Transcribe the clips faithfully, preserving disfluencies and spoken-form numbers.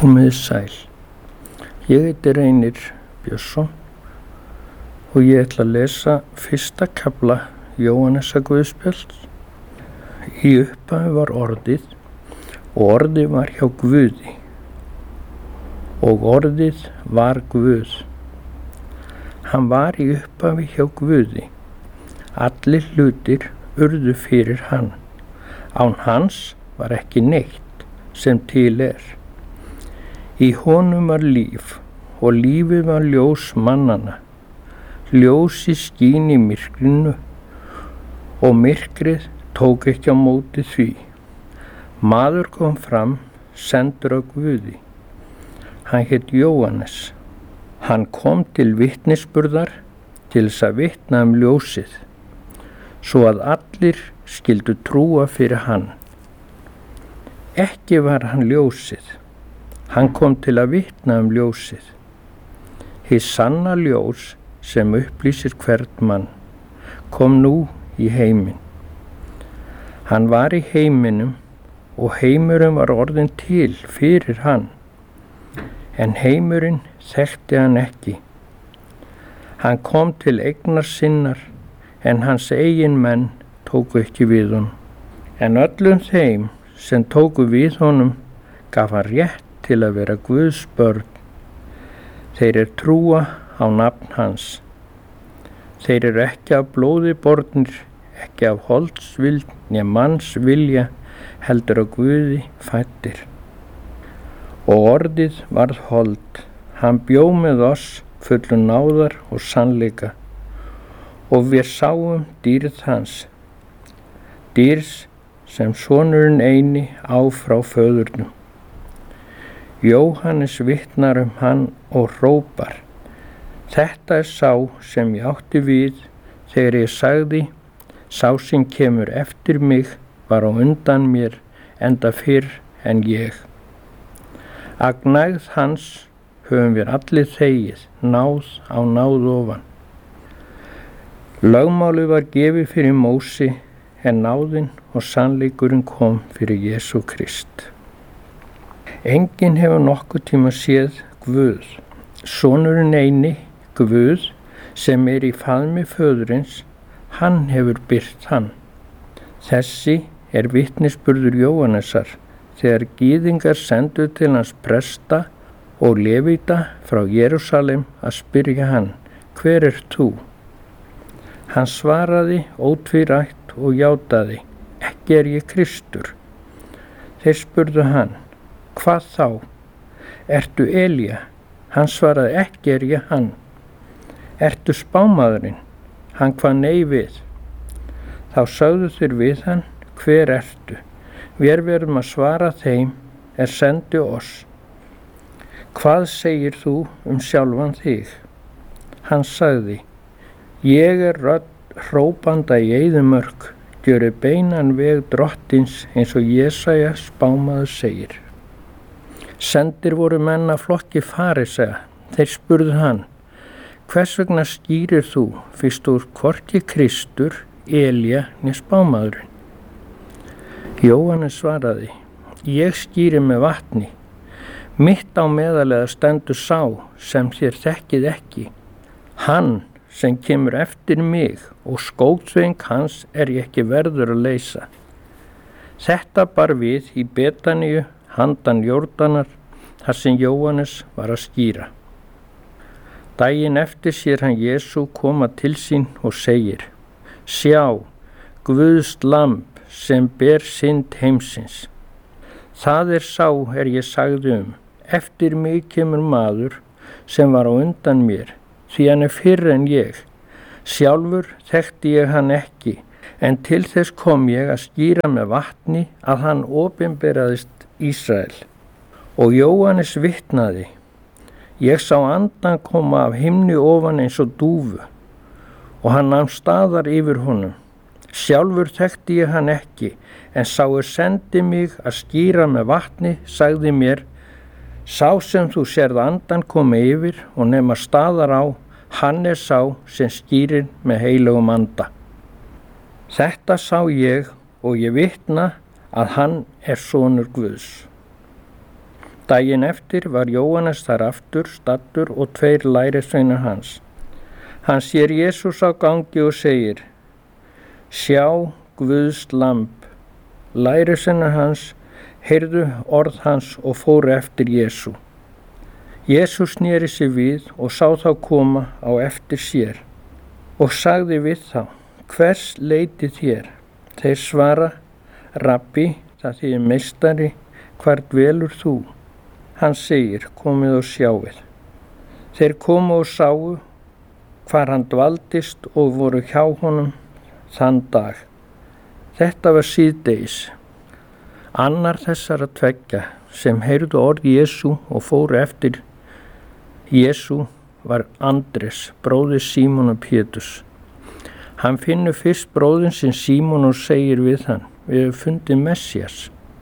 Komiði sæl. Ég heiti Reynir Björnsson og ég ætla að lesa fyrsta kafla Jóhannesarguðspjalls. Í upphafi var orðið og orðið var hjá Guði og orðið var Guð. Hann var í upphafi hjá Guði. Allir hlutir urðu fyrir hann. Án hans var ekki neitt sem til er. Í honum var líf og lífið var ljós mannanna. Ljósið skín í myrkrinu og myrkrið tók ekki á móti því. Maður kom fram, sendur af Guði. Hann hét Jóhannes. Hann kom til vitnisburðar til þess að vitna um ljósið, svo að allir skyldu trúa fyrir hann. Ekki var hann ljósið. Hann kom til að vitna um ljósið. Hið sanna ljós sem upplýsir hvern mann kom nú í heiminn. Hann var í heiminum og heimurinn var orðinn til fyrir hann, en heimurinn þekkti hann ekki. Hann kom til eignar sinnar, en hans eigin menn tóku ekki við honum. En öllum þeim sem tóku við honum gaf hann rétt til að vera Guðs börn. Þeir er trúa á nafn hans. Þeir eru ekki af blóði bornir, ekki af holdsvild né manns vilja, heldur af Guði fæddir. Og orðið varð hold. Hann bjó með oss fullu náðar og sannleika, og við sáum dýrð hans, dýrs sem sonurinn eini á frá föðurnum. Jóhannes vitnar um hann og hrópar: Þetta er sá sem ég átti við þegar ég sagði, sá sem kemur eftir mig var á undan mér enda fyrr en ég. Að gnægð hans höfum við allir þegið, náð á náð ofan. Lögmálið var gefið fyrir Mósi, en náðin og sannleikurinn kom fyrir Jesú Krist. Enginn hefur nokkuð tíma séð Guð. Sonurinn eini, Guð, sem er í faðmi föðurins, hann hefur birt hann. Þessi er vitnisburður Jóhannesar, þegar gyðingar sendu til hans presta og levita frá Jerúsalem að spyrja hann: Hver ert þú? Hann svaraði ótvírætt og játaði: Ekki er ég Kristur. Þeir spurðu hann: Hvað þá? Ertu Elía? Hann svaraði: Ekki er ég hann. Ertu spámaðurinn? Hann kvað nei við. Þá sögðu þeir við hann: Hver ertu? Við verðum að svara þeim er sendu oss. Hvað segir þú um sjálfan þig? Hann sagði: Ég er rödd hrópanda í eyðimörk, gjöri beinan veg drottins, eins og Jesaja spámaður segir. Sendir voru menn af flokki farisea. Þeir spurðu hann: Hvers vegna skýrir þú, fyrst þú ert hvorki Kristur, Elía né spámaðurinn? Jóhannes svaraði: Ég skýri með vatni. Mitt á meðalega stendur sá sem þér þekkið ekki. Hann sem kemur eftir mig, og skótsveing hans er ég ekki verður að leysa. Þetta bar við í Betaníu handan Jórdanar, þar sem Jóhannes var að skýra. Daginn eftir sér hann Jesú koma til sín og segir: Sjá, Guðs lamb sem ber synd heimsins. Það er sá er ég sagði um: Eftir mig kemur maður sem var á undan mér, því hann er fyrr en ég. Sjálfur þekkti ég hann ekki, en til þess kom ég að skýra með vatni að hann opinberaðist Ísrael. Og Jóhannes vitnaði: Ég sá andan koma af himni ofan eins og dúfu, og hann nam staðar yfir honum. Sjálfur þekkti ég hann ekki, en sá er sendi mig að skýra með vatni sagði mér: Sá sem þú sérð andan koma yfir og nema staðar á, hann er sá sem skýrir með heilugum anda. Þetta sá ég og ég vitna að hann er sonur Guðs. Daginn eftir var Jóhannes þar aftur staddur og tveir lærisveinar hans. Hann sér Jesús á gangi og segir: Sjá Guðs lamb. Lærisveinar hans heyrðu orð hans og fóru eftir Jesú. Jesús sneri sig við og sá þá koma á eftir sér og sagði við þá: Hvers leitið þér? Þeir svara: Rabbi, það þýðir meistari, hvar dvelur þú? Hann segir: Komið og sjáið. Þeir komu og sáu hvar hann dvaldist og voru hjá honum þann dag. Þetta var síðdegis. Annar þessara tveggja sem heyrðu orð Jesú og fóru eftir Jesú var Andrés, bróðir Símonar Péturs. Hann finnur fyrst bróðin sinn Símon og segir við hann: Við höfum fundið Messías.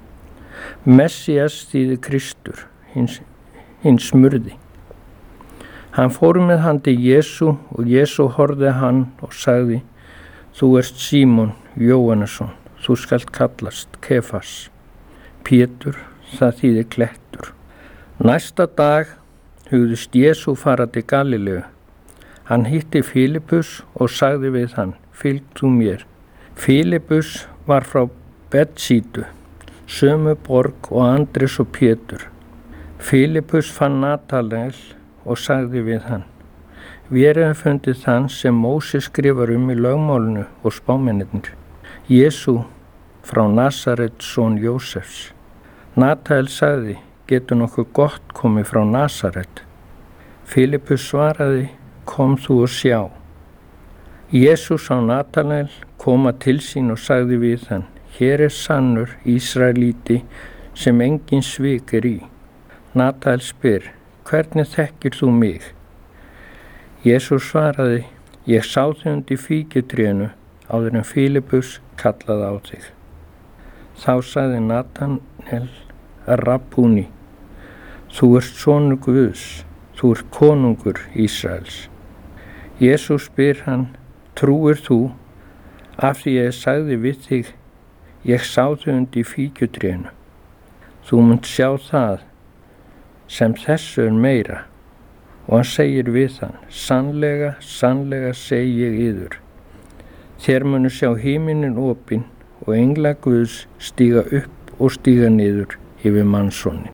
Messías þýðir Kristur, hins, hins smurði. Hann fór með hann til Jesú og Jesú horfði hann og sagði: Þú ert Símon Jóhannesson, þú skalt kallast Kefas. Pétur, það þýðir klettur. Næsta dag hugðist Jesú fara til Galileu. Hann hitti Fílipus og sagði við hann: Fylg þú mér. Fílipus var frá Betsídu, sömu borg og Andrés og Pétur. Fílipus fann Natanael og sagði við hann: Við erum fundið þann sem Móse skrifar um í lögmálinu og spámennirnir, Jesú frá Nasaret, son Jósefs. Natanael sagði: Getur nokkuð gott komið frá Nasaret? Fílipus svaraði: Kom þú og sjá. Jesús sá Natanael koma til sín og sagði við hann: Hér er sannur Ísraelíti sem engin svik er í. Natanael spyr: Hvernig þekkir þú mig? Jesús svaraði: Ég sá þig undir fíkjutrénu áður en Fílipus kallaði á þig. Þá sagði Natanael: Rabbúni, þú ert sonur Guðs, þú ert konungur Ísraels. Jesús spyr hann: Trúir þú af því ég sagði við þig, ég sá þig undir fíkjutrénu? Þú munt sjá það sem þessu er meira. Og hann segir við hann: Sannlega, sannlega segi ég yður, þér munu sjá himinin opinn og engla Guðs stíga upp og stíga niður yfir mannssonin.